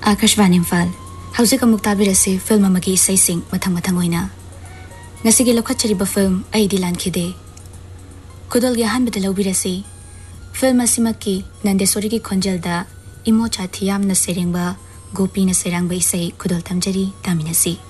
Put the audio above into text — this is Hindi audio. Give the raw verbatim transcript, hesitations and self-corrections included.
आकाशवाणी इम्फाल हौजिक अमुक ताबिरसे film अमगी इसैसिंग मथंग मथंग ओइना ngasi lokhatchariba film aidi lankhide kudol gi hanbita lawbirasi film asimaki nandesori ki khonjalda imo chathi yamna serengba gopi na serangba isai kudol tamjari taminasi